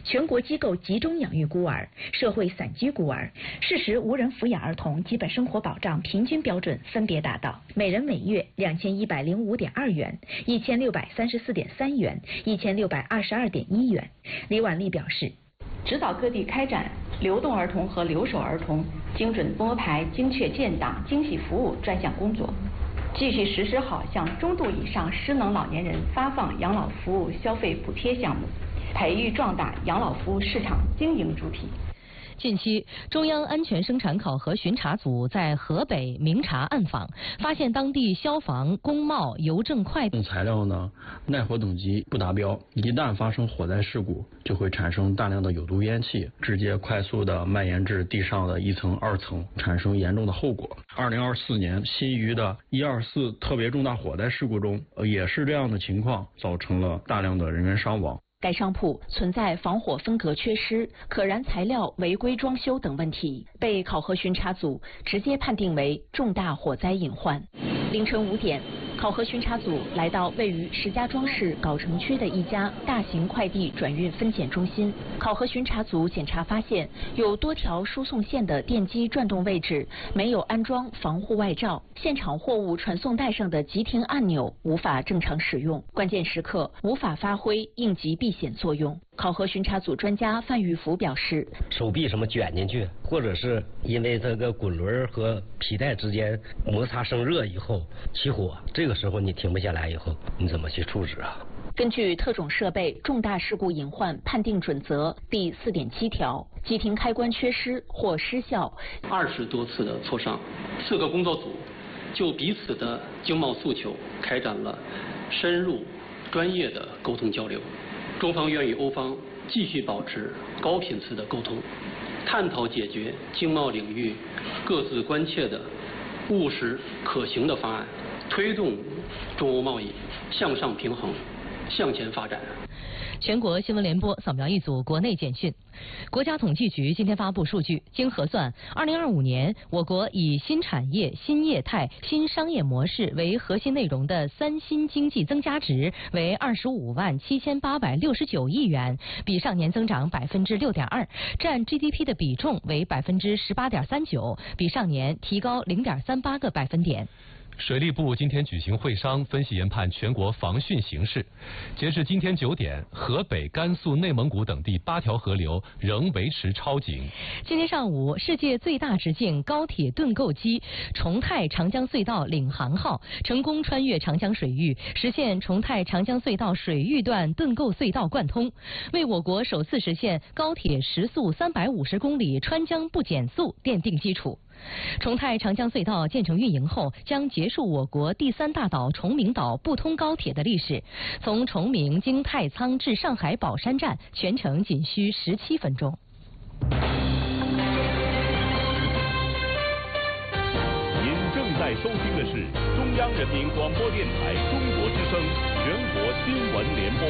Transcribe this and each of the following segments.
全国机构集中养育孤儿、社会散居孤儿、适时无人抚养儿童基本生活保障平均标准分别达到每人每月2105.2元、1634.3元、1622.1元。李婉丽表示，指导各地开展流动儿童和留守儿童精准摸排、精确建档、精细服务专项工作，继续实施好向中度以上失能老年人发放养老服务消费补贴项目，培育壮大养老服务市场经营主体。 近期，中央安全生产考核巡查组在河北明察暗访，发现当地消防、工贸、邮政快递材料呢耐火等级不达标，一旦发生火灾事故，就会产生大量的有毒烟气，直接快速的蔓延至地上的一层、二层，产生严重的后果。2024年新余的124特别重大火灾事故中，也是这样的情况，造成了大量的人员伤亡。 该商铺存在防火分隔缺失、可燃材料违规装修等问题，被考核巡查组直接判定为重大火灾隐患。凌晨5点，考核巡查组来到位于石家庄市藁城区的一家大型快递转运分拣中心。考核巡查组检查发现，有多条输送线的电机转动位置没有安装防护外罩，现场货物传送带上的急停按钮无法正常使用，关键时刻无法发挥应急避险作用。考核巡查组专家范玉福表示， 手臂什么卷进去，或者是因为这个滚轮和皮带之间摩擦生热以后起火，这个时候你停不下来以后，你怎么去处置啊？ 根据特种设备重大事故隐患判定准则第4.7条，急停开关缺失或失效 ，20多次的磋商，4个工作组就彼此的经贸诉求开展了深入专业的沟通交流。中方愿与欧方继续保持高频次的沟通，探讨解决经贸领域各自关切的务实可行的方案，推动中欧贸易向上平衡、向前发展。 全国新闻联播扫描一组国内简讯。国家统计局今天发布数据，经核算，2025年我国以新产业、新业态、新商业模式为核心内容的3新经济增加值为257869亿元，比上年增长6.2%，占 GDP 的比重为18.39%，比上年提高0.38个百分点。 水利部今天举行会商，分析研判全国防汛形势。截至今天9点，河北、甘肃、内蒙古等地8条河流仍维持超警。 今天上午，世界最大直径高铁盾构机重泰长江隧道领航号成功穿越长江水域，实现重泰长江隧道水域段盾构隧道贯通，为我国首次实现高铁时速350公里穿江不减速奠定基础。重泰长江隧道建成运营后，将结束我国第3大岛崇明岛不通高铁的历史。从崇明经太仓至上海宝山站，全程仅需17分钟。 您正在收听的是中央人民广播电台中国之声全国新闻联播。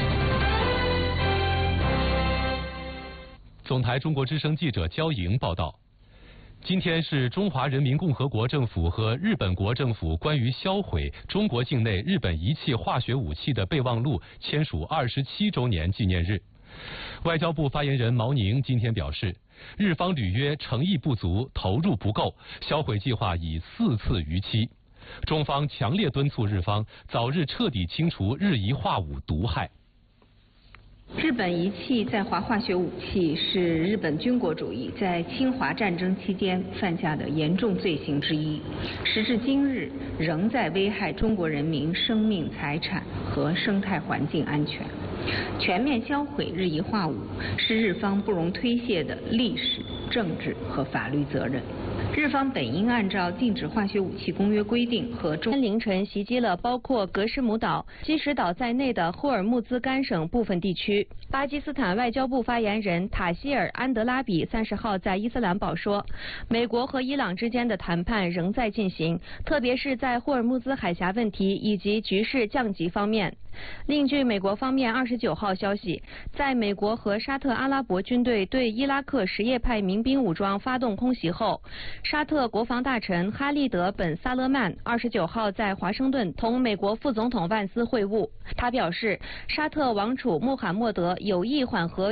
总台中国之声记者焦莹报道。今天是中华人民共和国政府和日本国政府关于销毁中国境内日本遗弃化学武器的备忘录签署27周年纪念日。外交部发言人毛宁今天表示，日方履约诚意不足，投入不够，销毁计划已4次逾期。中方强烈敦促日方早日彻底清除日遗化武毒害。 日本遗弃在华化学武器是日本军国主义在侵华战争期间犯下的严重罪行之一，时至今日仍在危害中国人民生命财产和生态环境安全。全面销毁日遗化武是日方不容推卸的历史、政治和法律责任。日方本应按照禁止化学武器公约规定和中凌晨袭击了包括格什姆岛、基什岛在内的霍尔木兹干省部分地区。巴基斯坦外交部发言人塔希尔·安德拉比30号在伊斯兰堡说，美国和伊朗之间的谈判仍在进行，特别是在霍尔木兹海峡问题以及局势降级方面。另据美国方面29号消息，在美国和沙特阿拉伯军队对伊拉克什叶派民兵武装发动空袭后，沙特国防大臣哈利德·本·萨勒曼29号在华盛顿同美国副总统万斯会晤。他表示，沙特王储穆罕默德有意缓和